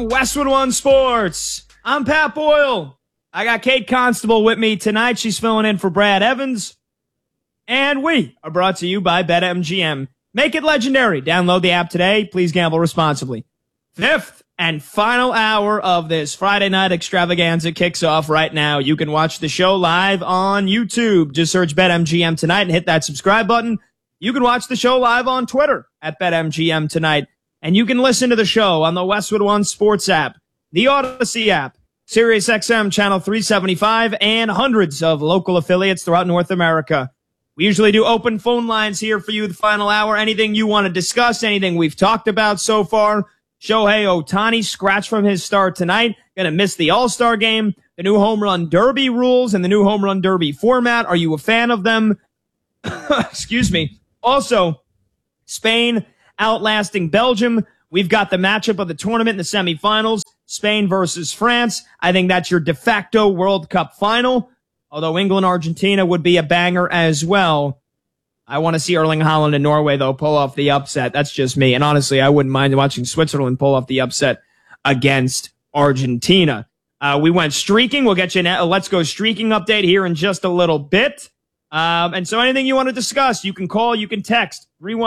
from Westwood One Sports. I'm Pat Boyle. I got Kate Constable with me tonight. She's filling in for Brad Evans. And we are brought to you by BetMGM. Make it legendary. Download the app today. Please gamble responsibly. Fifth and final hour of this Friday night extravaganza kicks off right now. You can watch the show live on YouTube. Just search BetMGM tonight and hit that subscribe button. You can watch the show live on Twitter at BetMGM tonight. And you can listen to the show on the Westwood One Sports app, the Odyssey app, SiriusXM Channel 375, and hundreds of local affiliates throughout North America. We usually do open phone lines here for you the final hour. Anything you want to discuss, anything we've talked about so far. Shohei Ohtani scratched from his start tonight. Going to miss the All-Star game. The new home run derby rules and the new home run derby format. Are you a fan of them? Excuse me. Also, Spain outlasting Belgium. We've got the matchup of the tournament in the semifinals. Spain versus France. I think that's your de facto World Cup final. Although England-Argentina would be a banger as well. I want to see Erling Haaland and Norway, though, pull off the upset. That's just me. And honestly, I wouldn't mind watching Switzerland pull off the upset against Argentina. We went streaking. We'll get you a Let's Go Streaking update here in just a little bit. And so anything you want to discuss, you can call, you can text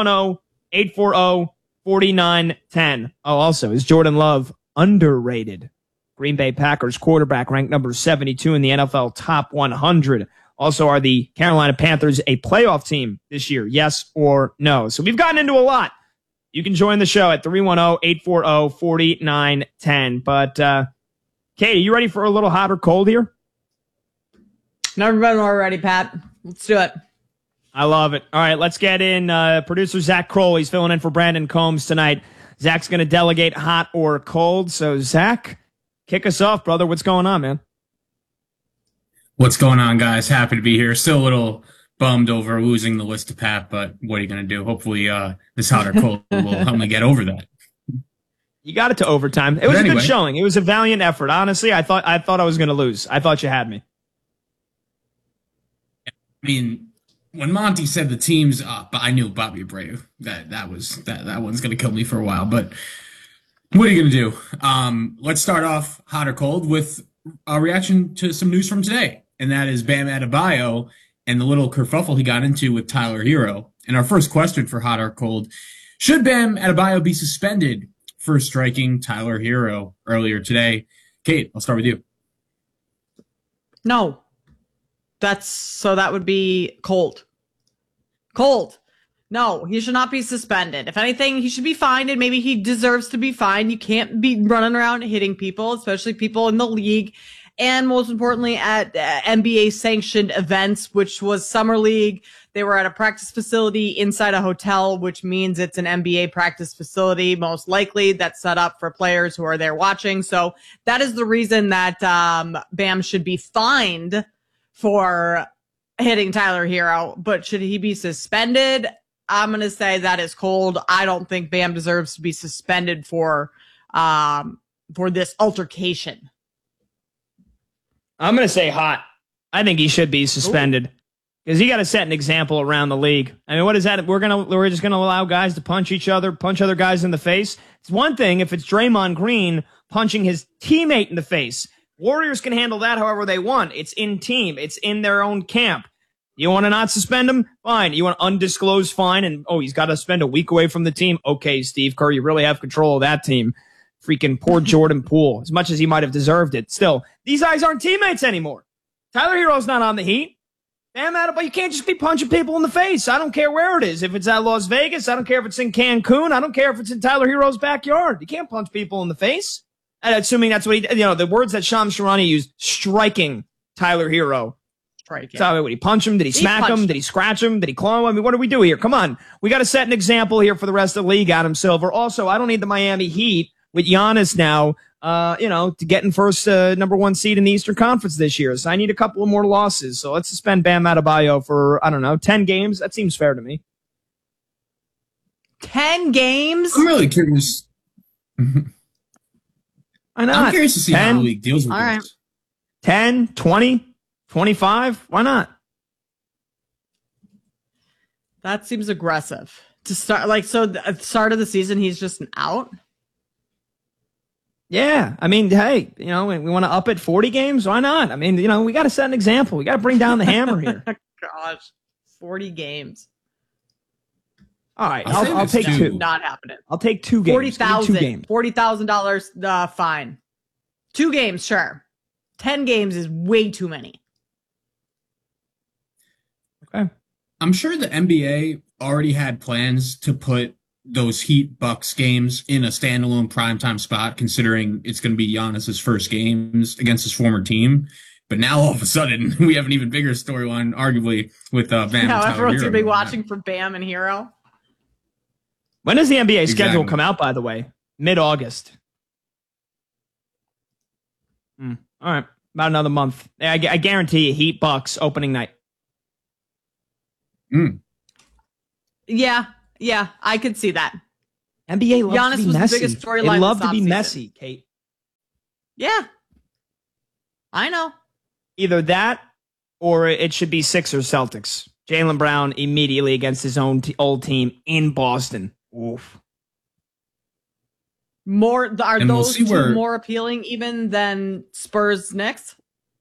310-840-4910. Oh, also, is Jordan Love underrated? Green Bay Packers quarterback ranked number 72 in the NFL top 100. Also, are the Carolina Panthers a playoff team this year? Yes or no? So we've gotten into a lot. You can join the show at 310-840-4910. But, Katie, you ready for a little hot or cold here? Never been more ready, Pat. Let's do it. I love it. All right, let's get in. Producer Zach Kroll, he's filling in for Brandon Combs tonight. Zach's going to delegate hot or cold. So, Zach, kick us off, brother. What's going on, man? What's going on, guys? Happy to be here. Still a little bummed over losing the list to Pat, but what are you going to do? Hopefully this hot or cold will help me get over that. You got it to overtime. It was a good showing. It was a valiant effort. Honestly, I thought I was going to lose. I thought you had me. I mean, when Monty said the team's up, I knew Bobby Abreu. That one's going to kill me for a while. But what are you going to do? Let's start off hot or cold with a reaction to some news from today. And that is Bam Adebayo and the little kerfuffle he got into with Tyler Hero. And our first question for hot or cold: should Bam Adebayo be suspended for striking Tyler Hero earlier today? Kate, I'll start with you. No. That would be cold. Cold. No, he should not be suspended. If anything, he should be fined, and maybe he deserves to be fined. You can't be running around hitting people, especially people in the league. And most importantly, at NBA sanctioned events, which was Summer League. They were at a practice facility inside a hotel, which means it's an NBA practice facility. Most likely that's set up for players who are there watching. So that is the reason that Bam should be fined for hitting Tyler Hero. But should he be suspended? I'm going to say that is cold. I don't think Bam deserves to be suspended for this altercation. I'm going to say hot. I think he should be suspended because he got to set an example around the league. I mean, what is that? We're just going to allow guys to punch each other, punch other guys in the face. It's one thing if it's Draymond Green punching his teammate in the face. Warriors can handle that however they want. It's in team. It's in their own camp. You want to not suspend him? Fine. You want undisclosed fine and, he's got to spend a week away from the team? Okay, Steve Kerr, you really have control of that team. Freaking poor Jordan Poole, as much as he might have deserved it. Still, these guys aren't teammates anymore. Tyler Hero's not on the Heat. Damn it, but you can't just be punching people in the face. I don't care where it is. If it's at Las Vegas, I don't care if it's in Cancun. I don't care if it's in Tyler Hero's backyard. You can't punch people in the face. And assuming that's what he did. The words that Shams Charania used, striking Tyler Hero. Striking. So, would he punch him? Did he smack him? Did he scratch him? Did he claw him? I mean, what do we do here? Come on. We got to set an example here for the rest of the league, Adam Silver. Also, I don't need the Miami Heat with Giannis now, to get in first number one seed in the Eastern Conference this year. So I need a couple of more losses. So let's suspend Bam Adebayo for, 10 games. That seems fair to me. 10 games? I'm really curious. Why not? I'm curious to see 10, how the league deals with all this. right. 10, 20, 25? Why not? That seems aggressive. To start, so at the start of the season, he's just an out? Yeah, I mean, hey, we want to up it 40 games. Why not? I mean, we got to set an example. We got to bring down the hammer here. Gosh, 40 games. All right, I'll take two. Not happening. I'll take 2 games. $40,000 fine. 2 games, sure. 10 games is way too many. Okay. I'm sure the NBA already had plans to put those Heat Bucks games in a standalone primetime spot, considering it's going to be Giannis's first games against his former team. But now all of a sudden, we have an even bigger storyline, arguably, with Bam. Now and everyone's going to be Hero. watching for Bam and Hero. When does the NBA schedule Exactly. come out, by the way? Mid-August. All right. About another month. I guarantee you, Heat Bucks opening night. Yeah, I could see that. NBA loves Giannis to be was the messy. biggest storyline They love this to be offseason. messy, Kate. Yeah. I know. Either that or it should be Sixers Celtics. Jaylen Brown immediately against his own old team in Boston. Oof. Are And we'll those see two where- more appealing even than Spurs Knicks?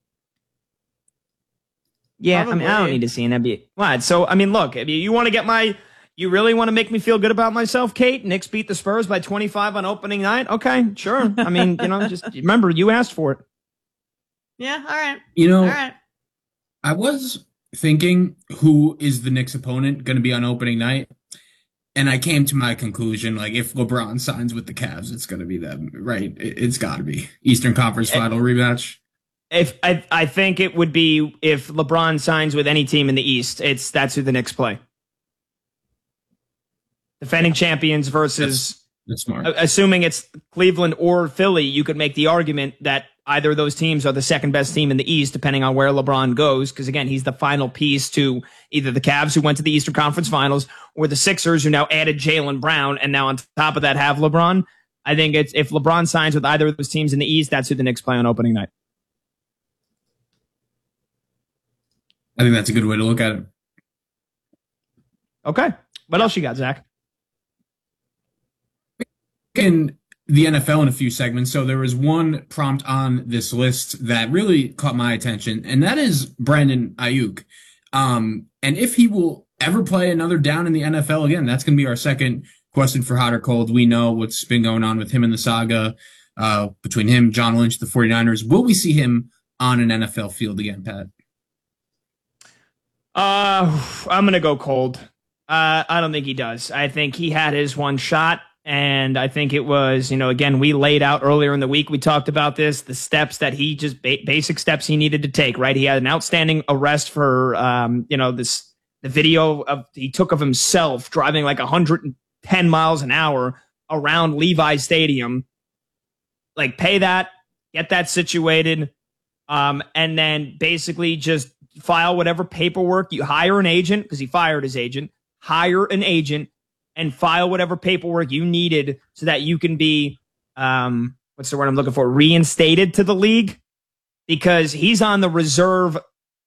Yeah, I don't Probably. need to see an NBA. What? So, look, if you want to get you really want to make me feel good about myself, Kate? Knicks beat the Spurs by 25 on opening night? Okay, sure. Just remember, you asked for it. Yeah, all right. All right. I was thinking, who is the Knicks opponent going to be on opening night? And I came to my conclusion, like, if LeBron signs with the Cavs, it's going to be them, right? It's got to be. Eastern Conference Final rematch. If I think it would be if LeBron signs with any team in the East, that's who the Knicks play. Defending champions versus, That's smart. assuming it's Cleveland or Philly, you could make the argument that either of those teams are the second best team in the East, depending on where LeBron goes. Because again, he's the final piece to either the Cavs, who went to the Eastern Conference Finals, or the Sixers, who now added Jaylen Brown, and now on top of that have LeBron. I think it's if LeBron signs with either of those teams in the East, that's who the Knicks play on opening night. I think that's a good way to look at it. Okay. What else you got, Zach? In the NFL in a few segments. So there was one prompt on this list that really caught my attention, and that is Brandon Ayuk. And if he will ever play another down in the NFL again, that's going to be our second question for Hot or Cold. We know what's been going on with him in the saga between him, John Lynch, the 49ers. Will we see him on an NFL field again, Pat? I'm going to go cold. I don't think he does. I think he had his one shot. And I think it was, again, we laid out earlier in the week, we talked about this, the steps that he just basic steps he needed to take, right? He had an outstanding arrest for, the video he took of himself driving like 110 miles an hour around Levi Stadium. Like, pay that, get that situated, and then basically just file whatever paperwork. You hire an agent, because he fired his agent, hire an agent, and file whatever paperwork you needed so that you can be, what's the word I'm looking for, reinstated to the league, because he's on the reserve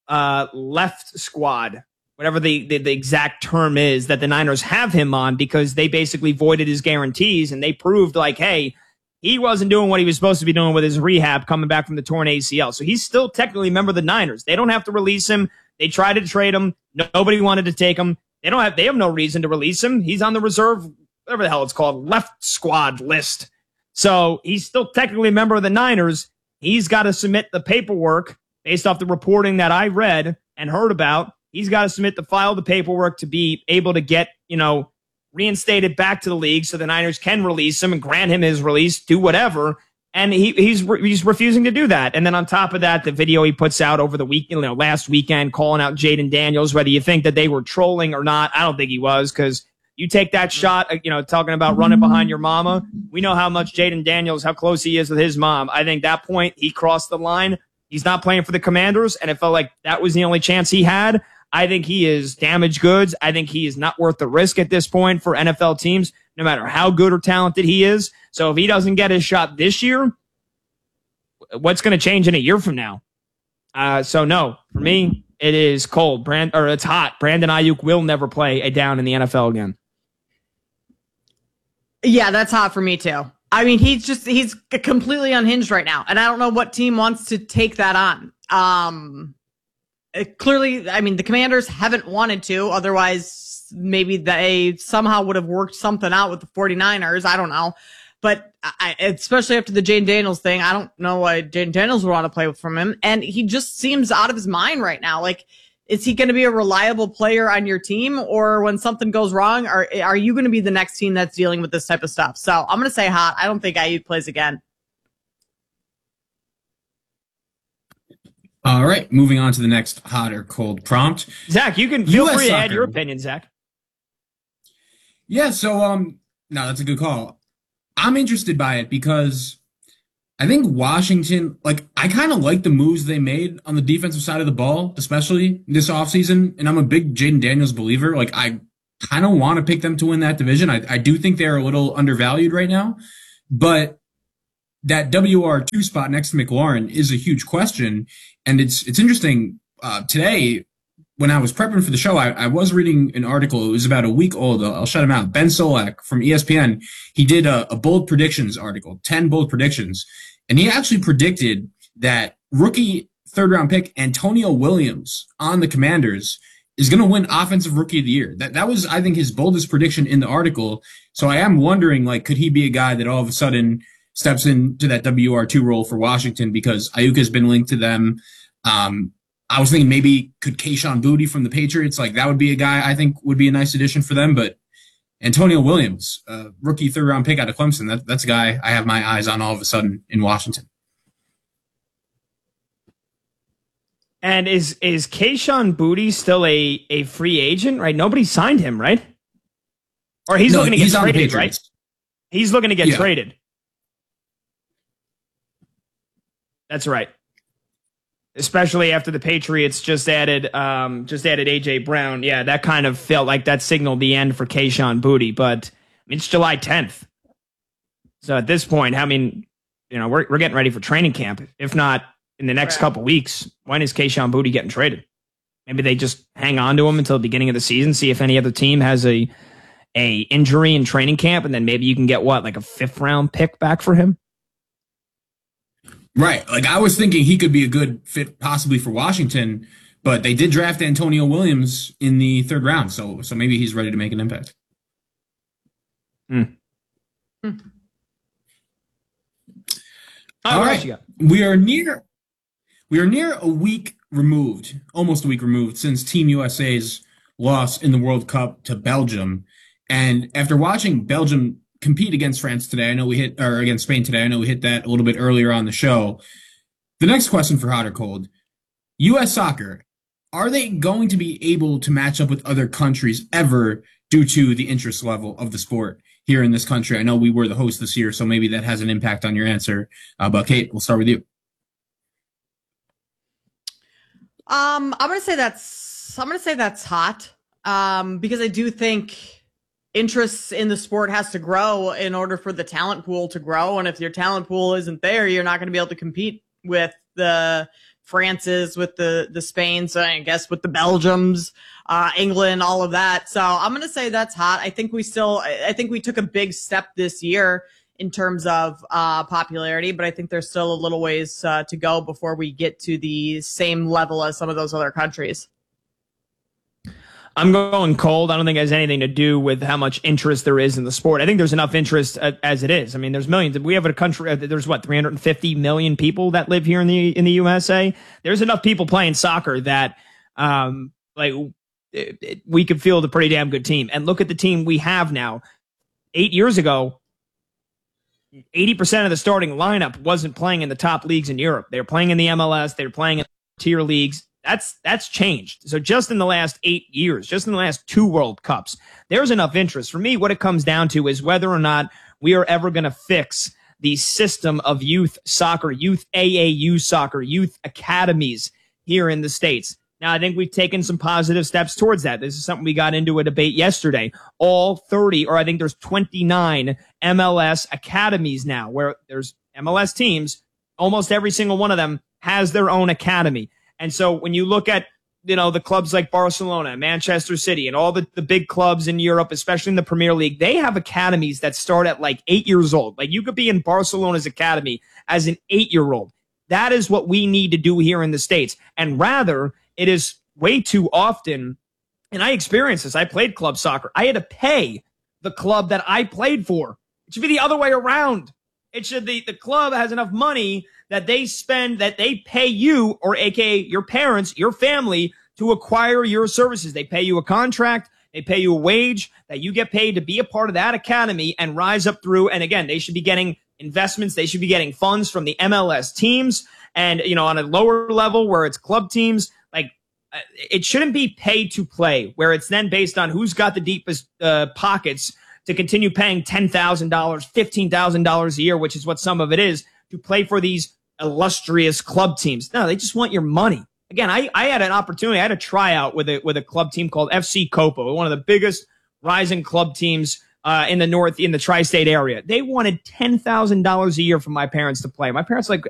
left squad, whatever the exact term is that the Niners have him on, because they basically voided his guarantees and they proved like, hey, he wasn't doing what he was supposed to be doing with his rehab coming back from the torn ACL. So he's still technically a member of the Niners. They don't have to release him. They tried to trade him. Nobody wanted to take him. They have no reason to release him. He's on the reserve, whatever the hell it's called, left squad list. So he's still technically a member of the Niners. He's got to submit the paperwork based off the reporting that I read and heard about. He's got to file the paperwork to be able to get, reinstated back to the league so the Niners can release him and grant him his release, do whatever. And he's refusing to do that. And then on top of that, the video he puts out over the week, last weekend, calling out Jaden Daniels, whether you think that they were trolling or not, I don't think he was, because you take that shot, talking about running behind your mama. We know how much Jaden Daniels, how close he is with his mom. I think that point he crossed the line. He's not playing for the Commanders, and it felt like that was the only chance he had. I think he is damaged goods. I think he is not worth the risk at this point for NFL teams, no matter how good or talented he is. So if he doesn't get his shot this year, what's going to change in a year from now? So no, for me, it is cold. It's hot. Brandon Ayuk will never play a down in the NFL again. Yeah, that's hot for me too. I mean, he's completely unhinged right now, and I don't know what team wants to take that on. Clearly, I mean, the Commanders haven't wanted to, otherwise maybe they somehow would have worked something out with the 49ers. I don't know. But especially after the Jane Daniels thing, I don't know why Jane Daniels would want to play from him. And he just seems out of his mind right now. Like, is he going to be a reliable player on your team? Or when something goes wrong, are you going to be the next team that's dealing with this type of stuff? So I'm going to say hot. I don't think Ayuk plays again. All right, moving on to the next hot or cold prompt. Zach, you can feel free to add your opinion, Zach. Yeah, so no, that's a good call. I'm interested by it because I think Washington, like, I kind of like the moves they made on the defensive side of the ball, especially this offseason. And I'm a big Jaden Daniels believer. Like, I kind of want to pick them to win that division. I do think they're a little undervalued right now, but that WR2 spot next to McLaurin is a huge question. And it's interesting. Today, when I was prepping for the show, I was reading an article. It was about a week old. I'll shut him out. Ben Solak from ESPN. He did a bold predictions article, 10 bold predictions. And he actually predicted that rookie third-round pick Antonio Williams on the Commanders is going to win Offensive Rookie of the Year. That was, I think, his boldest prediction in the article. So I am wondering, like, could he be a guy that all of a sudden steps into that WR2 role for Washington because Ayuk has been linked to them? I was thinking maybe could Kayshon Boutte from the Patriots, like that would be a guy I think would be a nice addition for them. But Antonio Williams, rookie third-round pick out of Clemson, that's a guy I have my eyes on all of a sudden in Washington. And is Kayshon Boutte still a free agent, right? Nobody signed him, right? Or he's looking to get traded, right? He's looking to get traded. That's right. Especially after the Patriots just added AJ Brown. Yeah, that kind of felt like that signaled the end for Kayshon Boutte. But I mean, it's July 10th. So at this point, I mean, we're getting ready for training camp. If not in the next couple weeks, when is Kayshon Boutte getting traded? Maybe they just hang on to him until the beginning of the season, see if any other team has a injury in training camp, and then maybe you can get like a 5th round pick back for him. Right. Like, I was thinking he could be a good fit possibly for Washington, but they did draft Antonio Williams in the 3rd round. So maybe he's ready to make an impact. All right. We are near a week removed, almost a week removed, since Team USA's loss in the World Cup to Belgium. And after watching Belgium compete against France today, against Spain today, I know we hit that a little bit earlier on the show. The next question for Hot or Cold: U.S. soccer, are they going to be able to match up with other countries ever due to the interest level of the sport here in this country? I know we were the host this year, so maybe that has an impact on your answer. But Kate, we'll start with you. I'm gonna say that's hot. Because I do think interest in the sport has to grow in order for the talent pool to grow. And if your talent pool isn't there, you're not going to be able to compete with the Frances, with the Spains, so I guess with the Belgiums, England, all of that. So I'm going to say that's hot. I think we took a big step this year in terms of popularity, but I think there's still a little ways to go before we get to the same level as some of those other countries. I'm going cold. I don't think it has anything to do with how much interest there is in the sport. I think there's enough interest as it is. I mean, there's millions. We have a country. There's 350 million people that live here in the USA. There's enough people playing soccer that we could field a pretty damn good team. And look at the team we have now. 8 years ago, 80% of the starting lineup wasn't playing in the top leagues in Europe. They were playing in the MLS. They were playing in tier leagues. That's changed. So just in the last 8 years, just in the last 2 World Cups, there's enough interest. For me, what it comes down to is whether or not we are ever going to fix the system of youth soccer, youth AAU soccer, youth academies here in the States. Now, I think we've taken some positive steps towards that. This is something we got into a debate yesterday. All 30, or I think there's 29 MLS academies now where there's MLS teams. Almost every single one of them has their own academy. And so when you look at the clubs like Barcelona, Manchester City, and all the big clubs in Europe, especially in the Premier League, they have academies that start at like 8 years old. Like you could be in Barcelona's academy as an 8-year-old. That is what we need to do here in the States. And rather, it is way too often, and I experienced this. I played club soccer. I had to pay the club that I played for. It should be the other way around. It should be the club has enough money that they spend, that they pay you, or aka your parents, your family, to acquire your services. They pay you a contract, they pay you a wage that you get paid to be a part of that academy and rise up through. And again, they should be getting investments, they should be getting funds from the MLS teams, and on a lower level where it's club teams, like it shouldn't be pay to play, where it's then based on who's got the deepest pockets to continue paying $10,000, $15,000 a year, which is what some of it is, to play for these illustrious club teams. No, they just want your money. Again, I had an opportunity. I had a tryout with a club team called FC Copo, one of the biggest rising club teams in the tri-state area. They wanted $10,000 a year from my parents to play. My parents like,